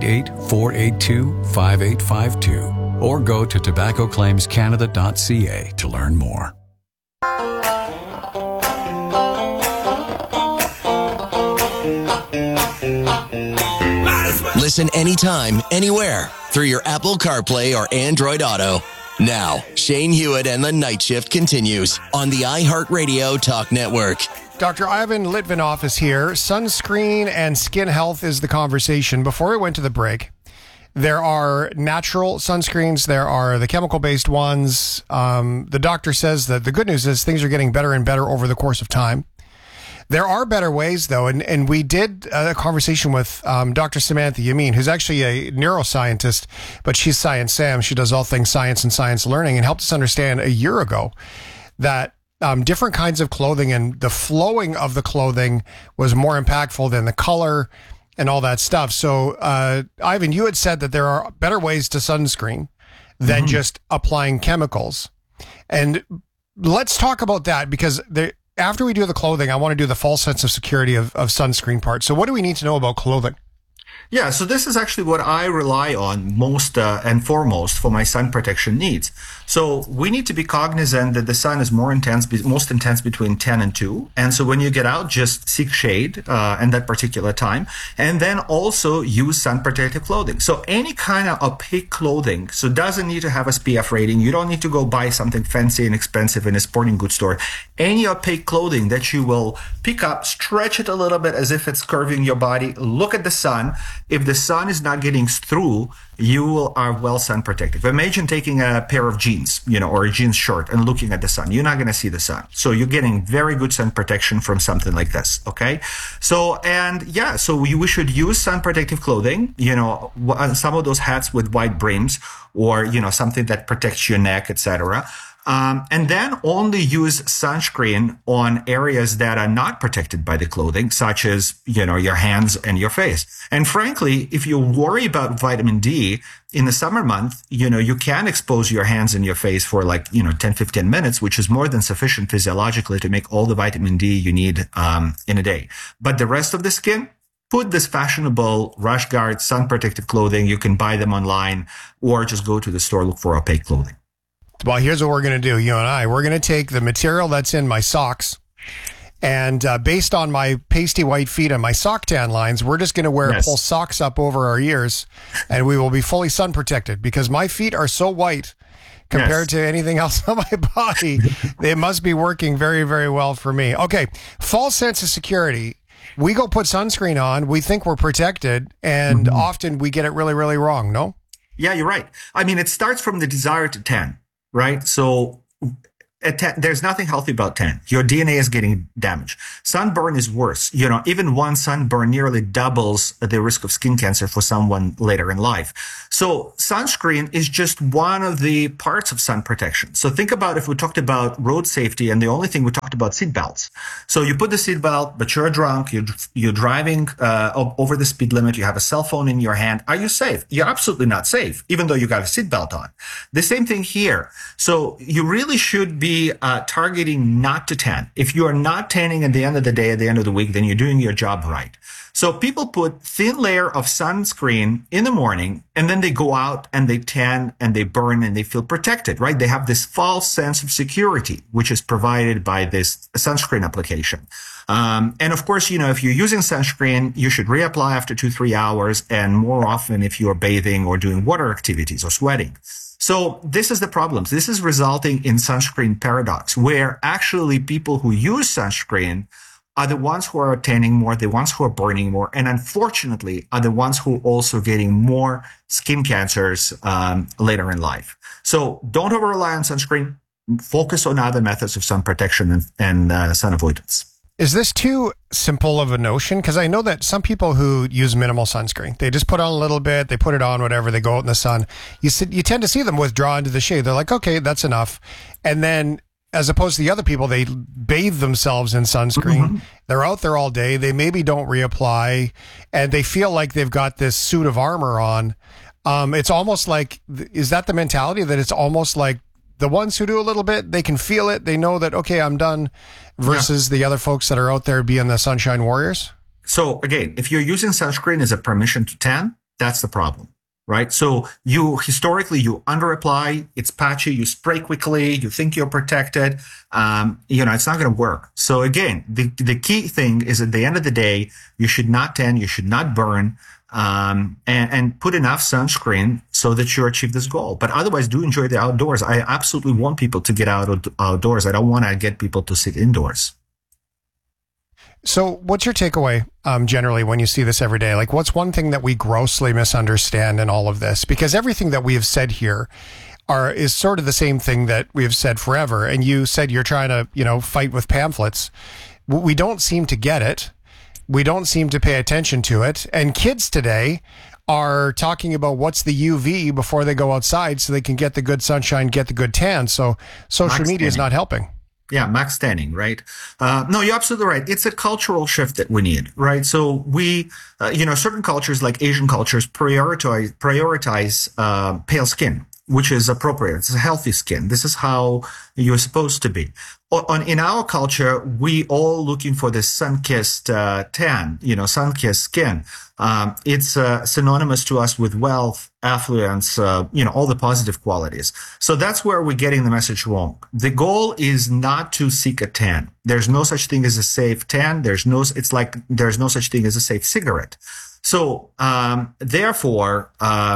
888-482-5852 or go to tobaccoclaimscanada.ca to learn more. Listen anytime, anywhere through your Apple CarPlay or Android Auto. Now, Shane Hewitt and the Night Shift continues on the iHeartRadio Talk Network. Dr. Ivan Litvinov is here. Sunscreen and skin health is the conversation. Before we went to the break, there are natural sunscreens. There are the chemical-based ones. The doctor says that the good news is things are getting better and better over the course of time. There are better ways, though, and we did a conversation with Dr. Samantha Yamin, who's actually a neuroscientist, but she's Science Sam. She does all things science and science learning, and helped us understand a year ago that different kinds of clothing and the flowing of the clothing was more impactful than the color and all that stuff. So, Ivan, you had said that there are better ways to sunscreen than just applying chemicals. And let's talk about that, because after we do the clothing, I want to do the false sense of security of sunscreen part. So what do we need to know about clothing? Yeah, so this is actually what I rely on most and foremost for my sun protection needs. So we need to be cognizant that the sun is most intense between 10 and 2. And so when you get out, just seek shade in that particular time. And then also use sun protective clothing. So any kind of opaque clothing, so doesn't need to have a SPF rating. You don't need to go buy something fancy and expensive in a sporting goods store. Any opaque clothing that you will pick up, stretch it a little bit as if it's curving your body, look at the sun. If the sun is not getting through, you are well sun protected. Imagine taking a pair of jeans, or a jeans shirt and looking at the sun. You're not going to see the sun. So you're getting very good sun protection from something like this. Okay. So we should use sun protective clothing, some of those hats with wide brims or, something that protects your neck, etc. And then only use sunscreen on areas that are not protected by the clothing, such as, your hands and your face. And frankly, if you worry about vitamin D in the summer month, you can expose your hands and your face for 10-15 minutes, which is more than sufficient physiologically to make all the vitamin D you need in a day. But the rest of the skin, put this fashionable Rush Guard sun protective clothing. You can buy them online or just go to the store, look for opaque clothing. Well, here's what we're going to do, you and I. We're going to take the material that's in my socks, and based on my pasty white feet and my sock tan lines, we're just going to pull socks up over our ears, and we will be fully sun protected, because my feet are so white compared to anything else on my body. It must be working very, very well for me. Okay, false sense of security. We go put sunscreen on, we think we're protected, and often we get it really, really wrong, no? Yeah, you're right. I mean, it starts from the desire to tan. Right. So there's nothing healthy about tan. Your DNA is getting damaged. Sunburn is worse. Even one sunburn nearly doubles the risk of skin cancer for someone later in life. So sunscreen is just one of the parts of sun protection. So think about if we talked about road safety and the only thing we talked about seat belts. So you put the seat belt, but you're drunk, you're driving over the speed limit, you have a cell phone in your hand. Are you safe? You're absolutely not safe, even though you got a seat belt on. The same thing here. So you really should be targeting not to tan. If you are not tanning at the end of the day, at the end of the week, then you're doing your job right. So people put thin layer of sunscreen in the morning, and then they go out and they tan and they burn and they feel protected, right? They have this false sense of security, which is provided by this sunscreen application. And of course, if you're using sunscreen, you should reapply after 2-3 hours, and more often if you're bathing or doing water activities or sweating. So this is the problem. This is resulting in sunscreen paradox, where actually people who use sunscreen are the ones who are tanning more, the ones who are burning more, and unfortunately are the ones who also getting more skin cancers later in life. So don't over-rely on sunscreen. Focus on other methods of sun protection and sun avoidance. Is this too simple of a notion? Because I know that some people who use minimal sunscreen, they just put on a little bit, they put it on, whatever, they go out in the sun. You tend to see them withdraw into the shade. They're like, okay, that's enough. And then as opposed to the other people, they bathe themselves in sunscreen. Mm-hmm. They're out there all day. They maybe don't reapply, and they feel like they've got this suit of armor on. It's almost like, is that the mentality that it's almost like the ones who do a little bit, they can feel it. They know that, okay, I'm done, versus the other folks that are out there being the sunshine warriors? So again, if you're using sunscreen as a permission to tan, that's the problem, right? So historically, you under-apply, it's patchy, you spray quickly, you think you're protected. It's not going to work. So again, the key thing is at the end of the day, you should not tan, you should not burn, and put enough sunscreen so that you achieve this goal. But otherwise, do enjoy the outdoors. I absolutely want people to get outdoors. I don't want to get people to sit indoors. So what's your takeaway generally when you see this every day? Like, what's one thing that we grossly misunderstand in all of this? Because everything that we have said here is sort of the same thing that we have said forever. And you said you're trying to, fight with pamphlets. We don't seem to get it. We don't seem to pay attention to it. And kids today are talking about what's the UV before they go outside so they can get the good sunshine, get the good tan. So social media is not helping. Yeah, max tanning, right? No, you're absolutely right. It's a cultural shift that we need, right? So we, certain cultures like Asian cultures prioritize pale skin, which is appropriate. It's a healthy skin. This is how you're supposed to be. In our culture, we all looking for this sun-kissed tan, sun-kissed skin. It's synonymous to us with wealth, affluence, all the positive qualities. So that's where we're getting the message wrong. The goal is not to seek a tan. There's no such thing as a safe tan. There's no such thing as a safe cigarette. So, therefore,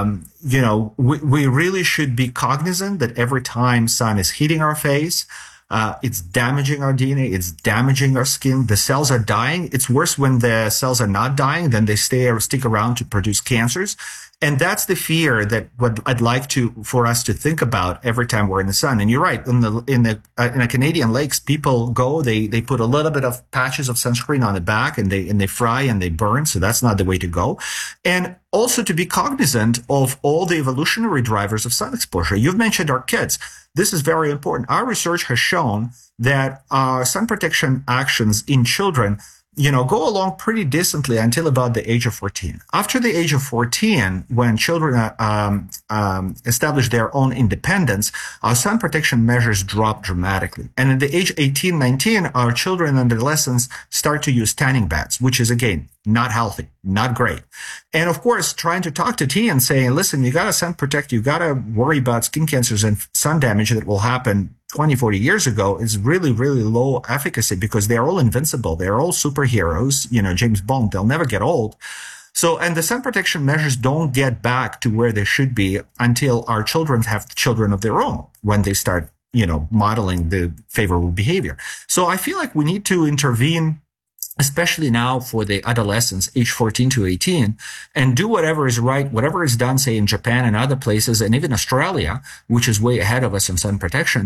we really should be cognizant that every time sun is hitting our face, it's damaging our DNA. It's damaging our skin. The cells are dying. It's worse when the cells are not dying, then they stick around to produce cancers. And that's the fear that what I'd like for us to think about every time we're in the sun. And you're right. In the Canadian lakes, people go, they put a little bit of patches of sunscreen on the back and they fry and they burn. So that's not the way to go. And also to be cognizant of all the evolutionary drivers of sun exposure. You've mentioned our kids. This is very important. Our research has shown that sun protection actions in children go along pretty decently until about the age of 14. After the age of 14, when children establish their own independence, our sun protection measures drop dramatically. And at the age 18, 19, our children and adolescents start to use tanning beds, which is, again, not healthy, not great. And of course, trying to talk to teens saying, listen, you got to sun protect, you got to worry about skin cancers and sun damage that will happen 20, 40 years ago is really, really low efficacy because they're all invincible. They're all superheroes, James Bond, they'll never get old. So, and the sun protection measures don't get back to where they should be until our children have children of their own when they start, modeling the favorable behavior. So I feel like we need to intervene especially now for the adolescents, age 14 to 18, and do whatever is right, whatever is done, say, in Japan and other places, and even Australia, which is way ahead of us in sun protection,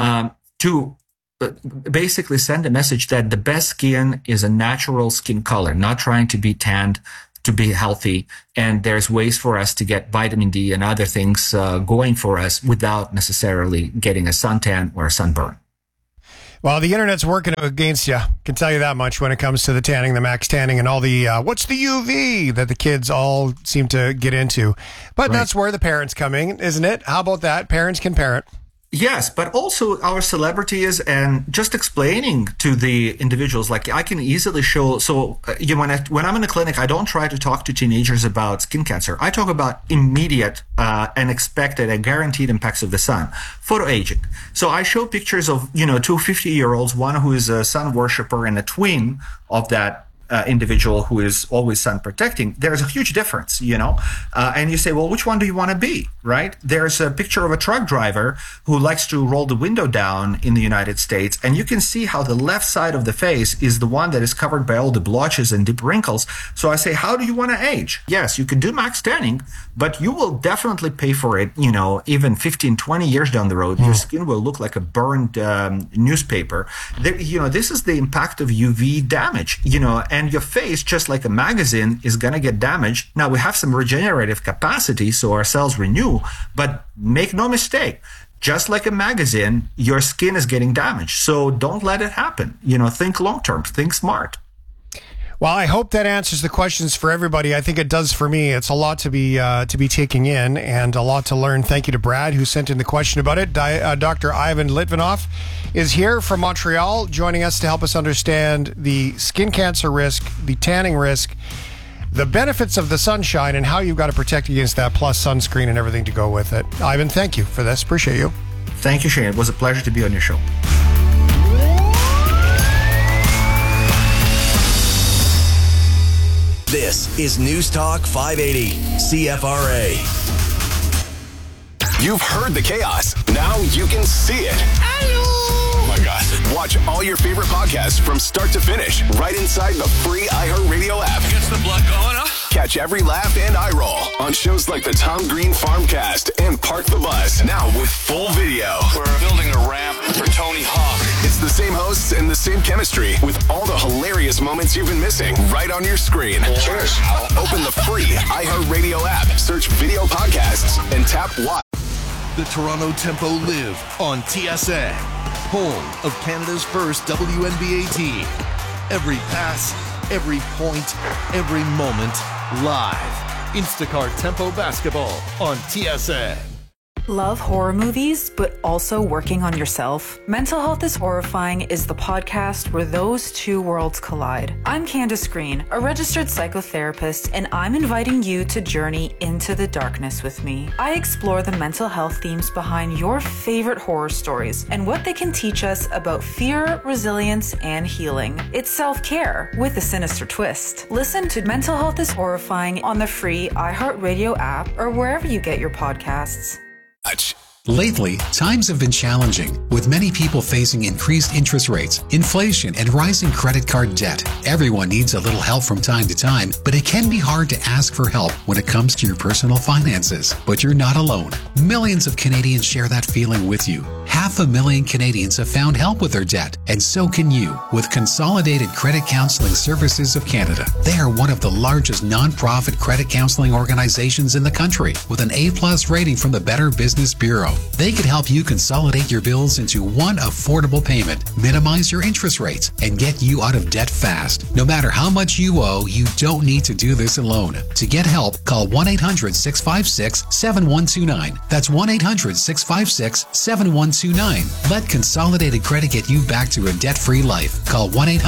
to basically send a message that the best skin is a natural skin color, not trying to be tanned to be healthy. And there's ways for us to get vitamin D and other things going for us without necessarily getting a suntan or a sunburn. Well, the internet's working against you. Can tell you that much when it comes to the tanning, the max tanning, and all the what's the UV that the kids all seem to get into. But that's where the parents come in, isn't it? How about that? Parents can parent. Yes, but also our celebrities, and just explaining to the individuals, like I can easily show. So when I'm in a clinic, I don't try to talk to teenagers about skin cancer. I talk about immediate and expected and guaranteed impacts of the sun, photoaging. So I show pictures of, two 50-year-olds, one who is a sun worshiper and a twin of that individual who is always sun protecting. There's a huge difference, and you say, well, which one do you want to be, right? There's a picture of a truck driver who likes to roll the window down in the United States, and you can see how the left side of the face is the one that is covered by all the blotches and deep wrinkles. So I say, how do you want to age? Yes, you can do max tanning, but you will definitely pay for it, even 15, 20 years down the road. Your skin will look like a burned newspaper. This is the impact of UV damage, and your face, just like a magazine, is going to get damaged. Now, we have some regenerative capacity, so our cells renew, but make no mistake, just like a magazine, your skin is getting damaged. So don't let it happen. Think long-term, think smart. Well, I hope that answers the questions for everybody. I think it does for me. It's a lot to be taking in and a lot to learn. Thank you to Brad, who sent in the question about it. Dr. Ivan Litvinov is here from Montreal, joining us to help us understand the skin cancer risk, the tanning risk, the benefits of the sunshine, and how you've got to protect against that, plus sunscreen and everything to go with it. Ivan, thank you for this. Appreciate you. Thank you, Shane. It was a pleasure to be on your show. This is News Talk 580, CFRA. You've heard the chaos. Now you can see it. Oh my God. Watch all your favorite podcasts from start to finish right inside the free iHeartRadio app. Gets the blood going, huh? Catch every laugh and eye roll on shows like the Tom Green Farmcast and Park the Bus. Now with full video. We're building a ramp for Tony Hawk. It's the same hosts and the same chemistry with all the hilarious moments you've been missing right on your screen. Cheers. Open the free iHeartRadio app, search video podcasts, and tap watch. The Toronto Tempo live on TSN, home of Canada's first WNBA team. Every pass, every point, every moment, live. Instacart Tempo Basketball on TSN. Love horror movies, but also working on yourself? Mental Health is Horrifying is the podcast where those two worlds collide. I'm Candace Green, a registered psychotherapist, and I'm inviting you to journey into the darkness with me. I explore the mental health themes behind your favorite horror stories and what they can teach us about fear, resilience, and healing. It's self-care with a sinister twist. Listen to Mental Health is Horrifying on the free iHeartRadio app or wherever you get your podcasts. Lately, times have been challenging, with many people facing increased interest rates, inflation, and rising credit card debt. Everyone needs a little help from time to time, but it can be hard to ask for help when it comes to your personal finances. But you're not alone. Millions of Canadians share that feeling with you. 500,000 Canadians have found help with their debt, and so can you with Consolidated Credit Counseling Services of Canada. They are one of the largest nonprofit credit counseling organizations in the country, with an A+ rating from the Better Business Bureau. They could help you consolidate your bills into one affordable payment, minimize your interest rates, and get you out of debt fast. No matter how much you owe, you don't need to do this alone. To get help, call 1-800-656-7129. That's 1-800-656-7129. Let Consolidated Credit get you back to a debt-free life. Call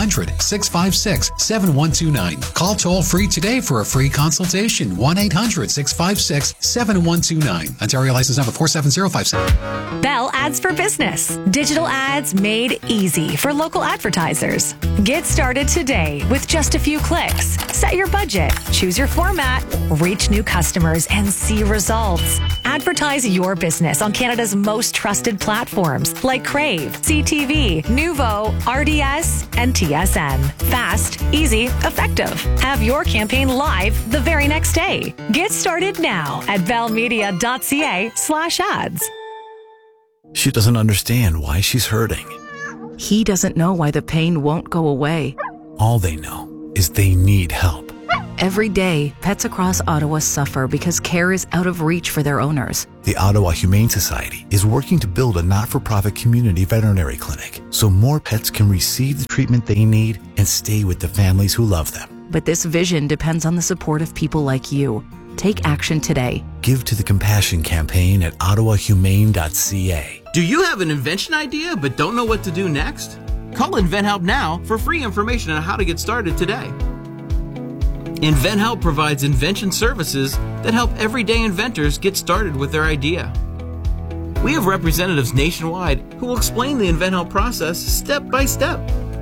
1-800-656-7129. Call toll-free today for a free consultation. 1-800-656-7129. Ontario license number 470 $0.25. Bell Ads for Business. Digital ads made easy for local advertisers. Get started today with just a few clicks. Set your budget, choose your format, reach new customers, and see results. Advertise your business on Canada's most trusted platforms like Crave, CTV, Nuvo, RDS, and TSN. Fast, easy, effective. Have your campaign live the very next day. Get started now at bellmedia.ca/ads. She doesn't understand why she's hurting. He doesn't know why the pain won't go away. All they know is they need help. Every day, pets across Ottawa suffer because care is out of reach for their owners. The Ottawa Humane Society is working to build a not-for-profit community veterinary clinic so more pets can receive the treatment they need and stay with the families who love them. But this vision depends on the support of people like you. Take action today. Give to the Compassion Campaign at ottawahumane.ca. Do you have an invention idea but don't know what to do next? Call InventHelp now for free information on how to get started today. InventHelp provides invention services that help everyday inventors get started with their idea. We have representatives nationwide who will explain the InventHelp process step by step.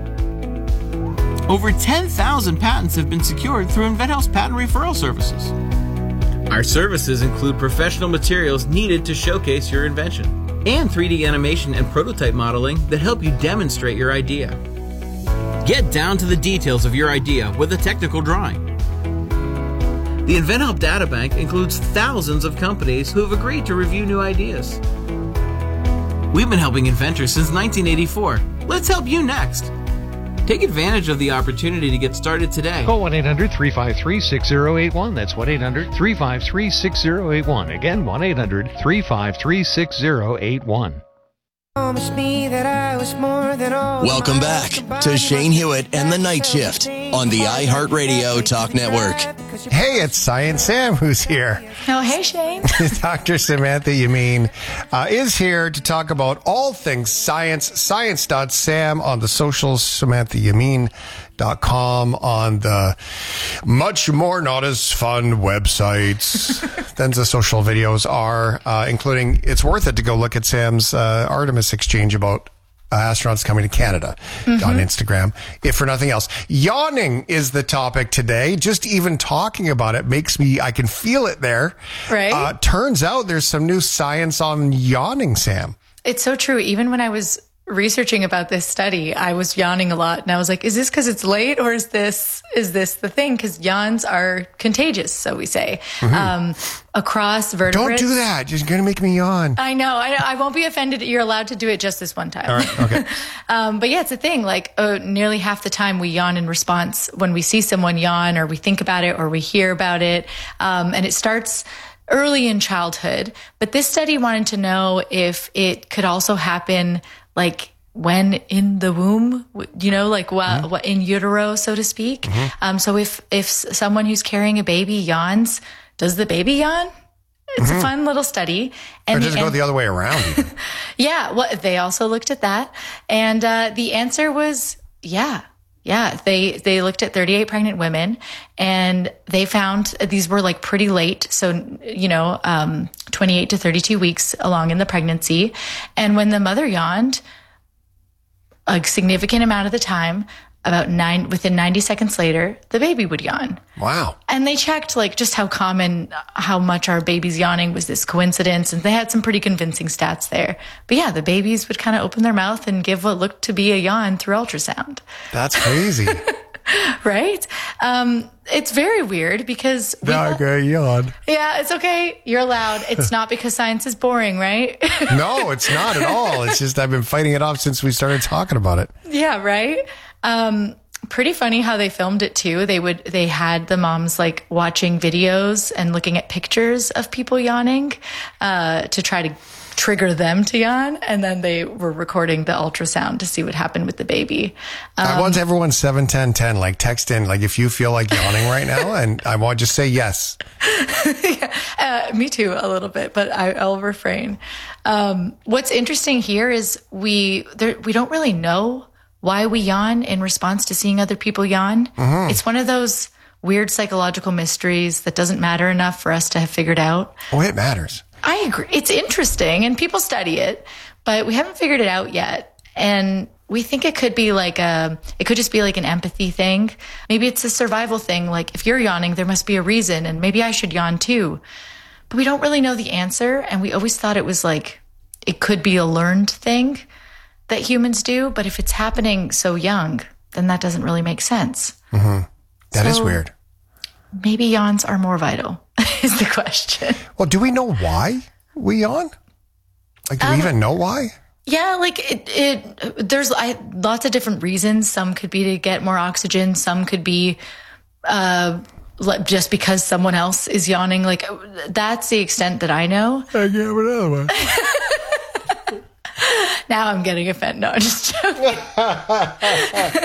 Over 10,000 patents have been secured through InventHelp's patent referral services. Our services include professional materials needed to showcase your invention and 3D animation and prototype modeling that help you demonstrate your idea. Get down to the details of your idea with a technical drawing. The InventHelp Databank includes thousands of companies who have agreed to review new ideas. We've been helping inventors since 1984. Let's help you next. Take advantage of the opportunity to get started today. Call 1-800-353-6081. That's 1-800-353-6081. Again, 1-800-353-6081. Welcome back to Shane Hewitt and the Night Shift on the iHeartRadio Talk Network. Hey, it's Science Sam who's here. Oh, hey, Shane. Dr. Samantha Yamin is here to talk about all things science. Science.sam on the socials, SamanthaYamin.com on the much more not as fun websites than the social videos are, including it's worth it to go look at Sam's Artemis exchange about astronauts coming to Canada on Instagram, if for nothing else. Yawning is the topic today. Just even talking about it makes me, I can feel it there. Right. Turns out there's some new science on yawning, Sam. It's so true. Even when I was researching about this study, I was yawning a lot, and I was like, is this because it's late, or is this the thing? Because yawns are contagious, so we say, across vertebrates. Don't do that. You're going to make me yawn. I know. I won't be offended. You're allowed to do it just this one time. All right. Okay. But yeah, it's a thing. Like nearly half the time we yawn in response when we see someone yawn, or we think about it, or we hear about it. And it starts early in childhood. But this study wanted to know if it could also happen like when in the womb, you know, like in utero, so to speak. So if someone who's carrying a baby yawns, does the baby yawn? It's a fun little study. And, or does it go the other way around? Yeah. Well, they also looked at that. And the answer was, yeah. They looked at 38 pregnant women, and they found these were like pretty late. So, 28 to 32 weeks along in the pregnancy. And when the mother yawned, a significant amount of the time, within 90 seconds later, the baby would yawn. Wow. And they checked like just how much our baby's yawning was this coincidence. And they had some pretty convincing stats there. But yeah, the babies would kind of open their mouth and give what looked to be a yawn through ultrasound. That's crazy. Right? It's very weird because yawn. Yeah, it's okay. You're allowed. It's not because science is boring, right? No, it's not at all. It's just I've been fighting it off since we started talking about it. Yeah, right? Pretty funny how they filmed it too. They had the moms like watching videos and looking at pictures of people yawning to try to trigger them to yawn, and then they were recording the ultrasound to see what happened with the baby. I want everyone 7-10-10, like text in, like if you feel like yawning right now, and I want to just say yes. Yeah, me too, a little bit, but I'll refrain. What's interesting here is we don't really know why we yawn in response to seeing other people yawn. It's one of those weird psychological mysteries that doesn't matter enough for us to have figured out. Oh, it matters. I agree. It's interesting and people study it, but we haven't figured it out yet. And we think it could be it could just be like an empathy thing. Maybe it's a survival thing. Like if you're yawning, there must be a reason and maybe I should yawn too. But we don't really know the answer. And we always thought it was like, it could be a learned thing that humans do. But if it's happening so young, then that doesn't really make sense. Mm-hmm. That is weird. Maybe yawns are more vital is the question. Well, do we know why we yawn? Like, do we even know why? Yeah, like there's lots of different reasons. Some could be to get more oxygen. Some could be just because someone else is yawning. Like that's the extent that I know. I get another one. Now I'm getting offended. No, I'm just joking.